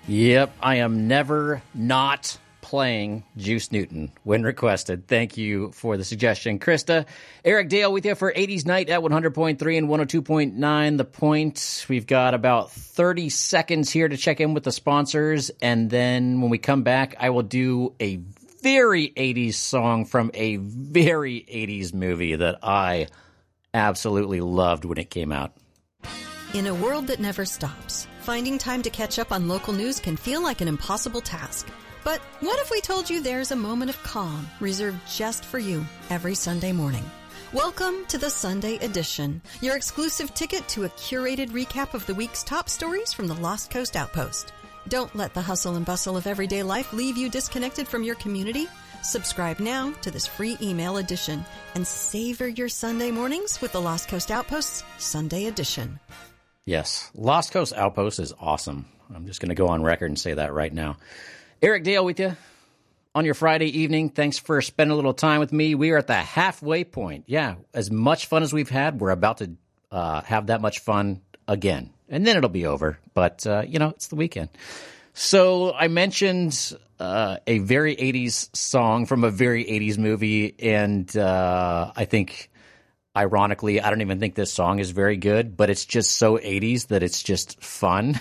Yep, I am never not playing Juice Newton when requested. Thank you for the suggestion, Krista. Eric Dale with you for 80s Night at 100.3 and 102.9 The Point. We've got about 30 seconds here to check in with the sponsors, and then when we come back, I will do a very 80s song from a very 80s movie that I absolutely loved when it came out. In a world that never stops, finding time to catch up on local news can feel like an impossible task. But what if we told you there's a moment of calm reserved just for you every Sunday morning? Welcome to the Sunday Edition, your exclusive ticket to a curated recap of the week's top stories from the Lost Coast Outpost. Don't let the hustle and bustle of everyday life leave you disconnected from your community. Subscribe now to this free email edition and savor your Sunday mornings with the Lost Coast Outpost's Sunday Edition. Yes, Lost Coast Outpost is awesome. I'm just going to go on record and say that right now. Eric Dale with you on your Friday evening. Thanks for spending a little time with me. We are at the halfway point. Yeah, as much fun as we've had, we're about to have that much fun again. And then it'll be over. But, it's the weekend. So I mentioned a very 80s song from a very 80s movie, and I think... ironically, I don't even think this song is very good, but it's just so 80s that it's just fun.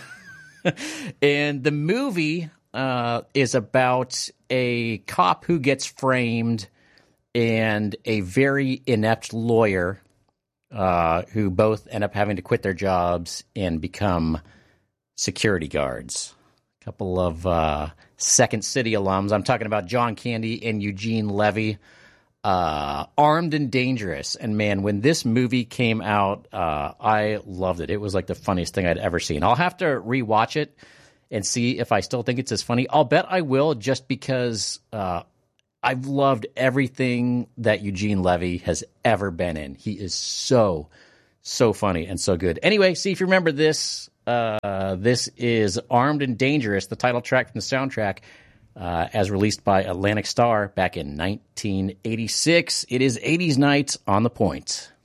And the movie is about a cop who gets framed and a very inept lawyer who both end up having to quit their jobs and become security guards. A couple of Second City alums. I'm talking about John Candy and Eugene Levy. Armed and Dangerous. And man, when this movie came out, I loved it. It was like the funniest thing I'd ever seen. I'll have to rewatch it and see if I still think it's as funny. I'll bet I will, just because I've loved everything that Eugene Levy has ever been in. He is so funny and so good. Anyway, see if you remember this. This is Armed and Dangerous, the title track from the soundtrack. As released by Atlantic Starr back in 1986. It is 80s Night on The Point.